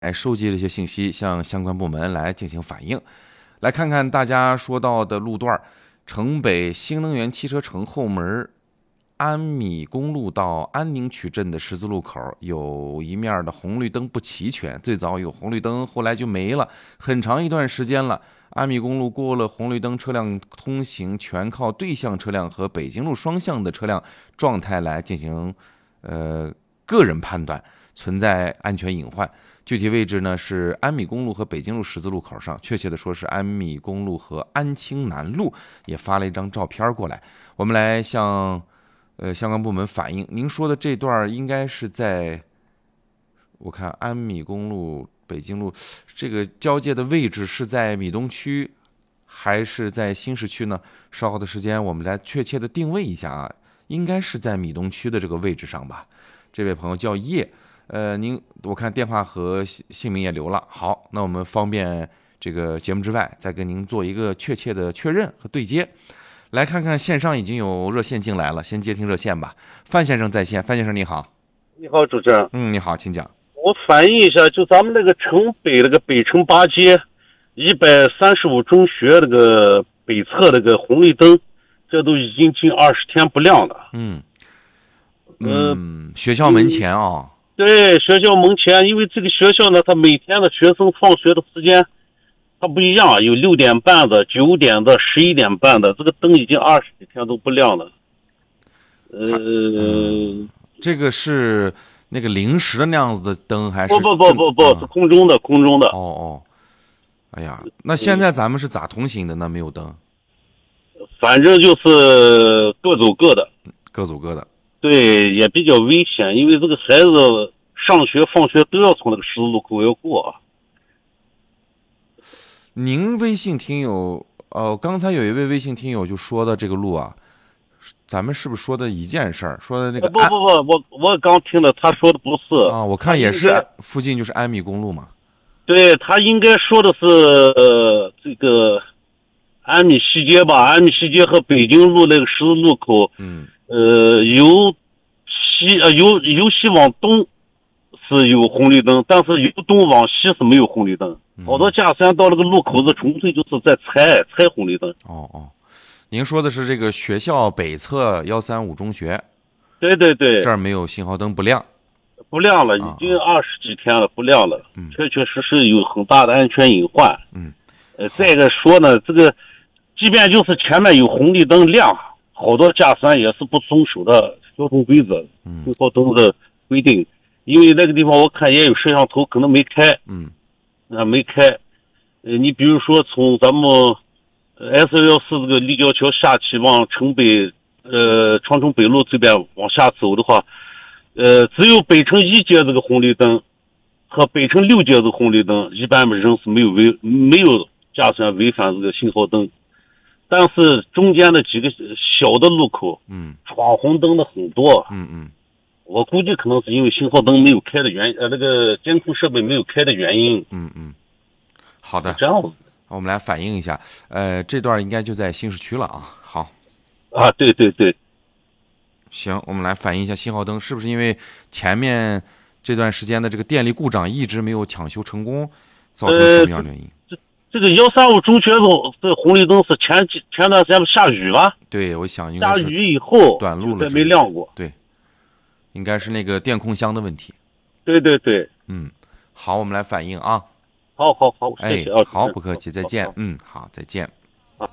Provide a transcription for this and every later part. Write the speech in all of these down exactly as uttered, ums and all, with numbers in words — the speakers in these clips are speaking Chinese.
来收集这些信息，向相关部门来进行反映。来看看大家说到的路段，城北新能源汽车城后门安米公路到安宁区镇的十字路口有一面的红绿灯不齐全，最早有红绿灯，后来就没了，很长一段时间了。安米公路过了红绿灯，车辆通行全靠对向车辆和北京路双向的车辆状态来进行呃个人判断，存在安全隐患。具体位置呢是安米公路和北京路十字路口上，确切的说是安米公路和安清南路，也发了一张照片过来，我们来向呃相关部门反映。您说的这段应该是在，我看安米公路北京路这个交界的位置是在米东区还是在新市区呢？稍后的时间我们来确切的定位一下啊，应该是在米东区的这个位置上吧。这位朋友叫叶，呃，您我看电话和姓名也留了。好，那我们方便这个节目之外，再跟您做一个确切的确认和对接。来看看线上已经有热线进来了，先接听热线吧。范先生在线，范先生你好。 你好，主持人。 嗯，你好，请讲。 我反映一下，就咱们那个城北那个北城八街一百三十五中学那个北侧那个红绿灯，这都已经近二十天不亮了。 嗯嗯，学校门前啊、哦。 对，学校门前，因为这个学校呢，它每天的学生放学的时间它不一样，有六点半的、九点的、十一点半的，这个灯已经二十几天都不亮了。呃、嗯， 这个是那个临时的那样子的灯，还是不不不不不、嗯、是空中的空中的。 哦哦，哎呀，那现在咱们是咋通行的呢？没有灯？ 反正就是各走各的， 各走各的。 对，也比较危险，因为这个孩子上学放学都要从那个十字路口要过。 您微信听友，呃，刚才有一位微信听友就说的这个路啊，咱们是不是说的一件事儿？说的那个不不不，我我刚听了，他说的不是啊，我看也是附近就是安米公路嘛。 对，他应该说的是呃这个安米西街吧，安米西街和北京路那个十字路口， 嗯。 呃，由西呃由由西往东是有红绿灯，但是由东往西是没有红绿灯。 嗯、 好多驾驶员到那个路口子，纯粹就是在拆拆红绿灯。 哦哦，您说的是这个学校北侧幺三五中学？ 对对对， 这儿没有信号灯不亮， 不亮了，已经二十几天了，不亮了， 嗯、 确确实实有很大的安全隐患。 嗯， 呃，再一个说呢，这个即便就是前面有红绿灯亮。好多驾驶员也是不遵守的交通规则、信号灯的规定，因为那个地方我看也有摄像头，可能没开， 嗯， 啊没开，呃，你比如说从咱们 S 幺四这个立交桥下去往城北，呃，长城北路这边往下走的话，呃，只有北城一街这个红绿灯和北城六街这个红绿灯，一般人是没有违没有驾驶员违反这个信号灯。但是中间的几个小的路口， 嗯， 闯红灯的很多， 嗯嗯， 我估计可能是因为信号灯没有开的原呃，那个监控设备没有开的原因。 嗯嗯，好的， 这样子， 我们来反映一下，呃，这段应该就在新市区了啊。好， 啊，对对对， 行，我们来反映一下信号灯是不是因为前面这段时间的这个电力故障一直没有抢修成功，造成什么样的原因？ 呃这个幺三五中学的这红绿灯是前几前段时间不下雨吧？ 对，我想应该是下雨以后短路了， 没亮过。 对，应该是那个电控箱的问题。 对对对， 嗯，好，我们来反映啊。 好好好，谢谢啊。 哎，好，不客气，再见。好好嗯，好，再见。 啊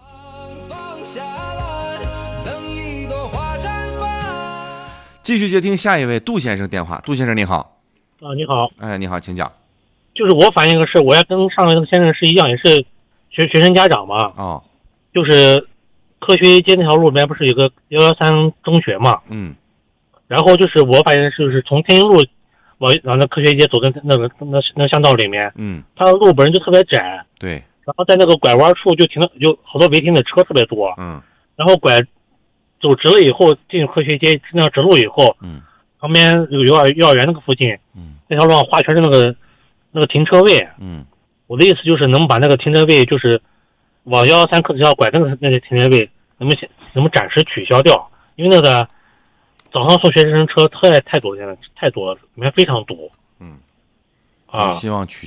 继续接听下一位杜先生电话。杜先生你好。 啊，你好。 哎，你好，请讲。 就是我反映个事，我也跟上面那个先生是一样，也是学学生家长嘛。 哦。 就是科学街那条路里面不是有个幺幺三中学嘛？ 嗯。 然后就是我反映是就是从天津路往往那科学街走的那个那那巷道里面， 嗯， 它的路本身就特别窄。 对。 然后在那个拐弯处就停了，有好多违停的车特别多。 嗯。 然后拐走直了以后，进科学街那条直路以后， 嗯， 旁边有幼儿幼儿园那个附近， 嗯， 那条路上画全是那个。那个停车位， 嗯， 我的意思就是能把那个停车位，就是往幺幺三科学校拐那个那个停车位，能不能能不能暂时取消掉？因为那个早上送学生车太太多了，现在太多了，里面非常堵。 嗯， 啊， 希望取